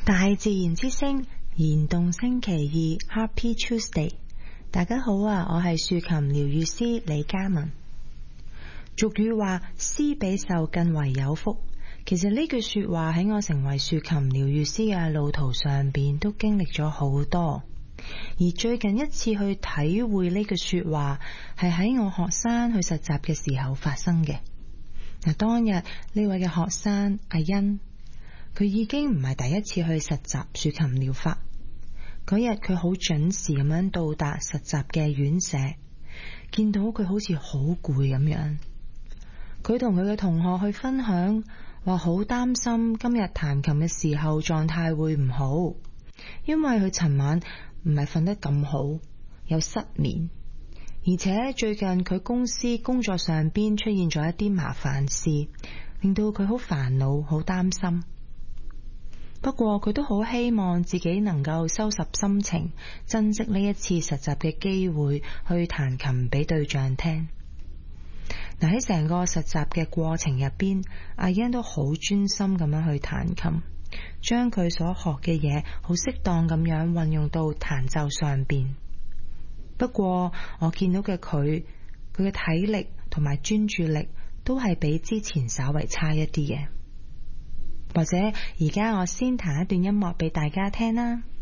大自然之聲燃動星期二 Happy Tuesday， 大家好啊！我係豎琴療癒師李嘉文。俗語話施比受更為有福，其實呢句說話喺我成為豎琴療癒師嘅路途上邊都經歷咗好多。而最近一次去體會呢句說話係喺我學生去實習嘅時候發生嘅。嗱，當日呢位嘅學生阿欣，佢已經唔係第一次去實習豎琴療法。嗰日佢好準時咁樣到達實習嘅院舍，見到佢好似好攰咁樣。佢同佢嘅同學去分享，話好擔心今日彈琴嘅時候狀態會唔好，因為佢尋晚唔係瞓得咁好，有失眠，而且最近佢公司工作上邊出現咗一啲麻煩事，令到佢好煩惱，好擔心。不過佢都好希望自己能夠收拾心情，珍惜呢一次實習嘅機會，去彈琴俾對象聽。嗱，喺成個實習嘅過程入邊，阿欣都好專心咁樣去彈琴，將佢所學嘅嘢好適當咁樣運用到彈奏上邊。不過我見到嘅佢嘅體力同埋專注力都係比之前稍為差一啲嘅。或者而家我先彈一段音樂俾大家聽啦。